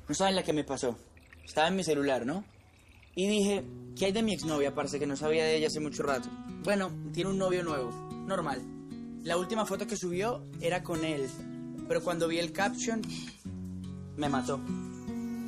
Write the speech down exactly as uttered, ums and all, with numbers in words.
No saben la que me pasó. Estaba en mi celular, ¿no? Y dije, ¿qué hay de mi exnovia? Parece que no sabía de ella hace mucho rato. Bueno, tiene un novio nuevo, normal. La última foto que subió era con él, pero cuando vi el caption, me mató.